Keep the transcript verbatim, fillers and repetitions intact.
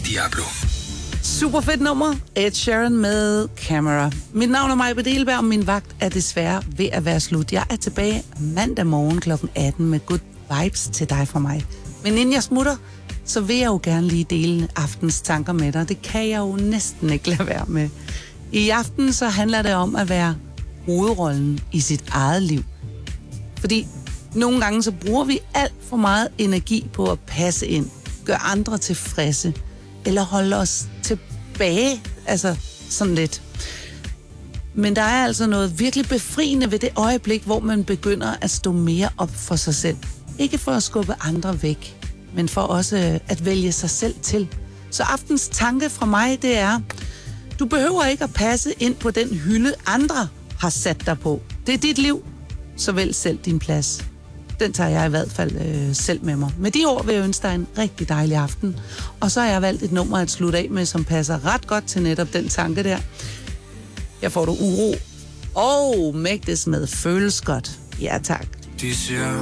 Diablo. Super fedt nummer. Ed Sheeran med Camera. Mit navn er Maja Bedelberg, og min vagt er desværre ved at være slut. Jeg er tilbage mandag morgen klokken atten med good vibes til dig fra mig. Men inden jeg smutter, så vil jeg jo gerne lige dele aftens tanker med dig. Det kan jeg jo næsten ikke lade være med. I aften så handler det om at være hovedrollen i sit eget liv. Fordi nogle gange så bruger vi alt for meget energi på at passe ind, gøre andre tilfredse, eller holde os tilbage, altså sådan lidt. Men der er altså noget virkelig befriende ved det øjeblik, hvor man begynder at stå mere op for sig selv. Ikke for at skubbe andre væk, men for også at vælge sig selv til. Så aftens tanke fra mig, det er, du behøver ikke at passe ind på den hylde, andre har sat dig på. Det er dit liv, så vælg selv din plads. Den tager jeg i hvert fald øh, selv med mig. Med de ord vil jeg ønske dig en rigtig dejlig aften. Og så har jeg valgt et nummer at slutte af med, som passer ret godt til netop den tanke der. Jeg får du uro. Og Mægdes med Føles Godt. Ja, tak. De siger,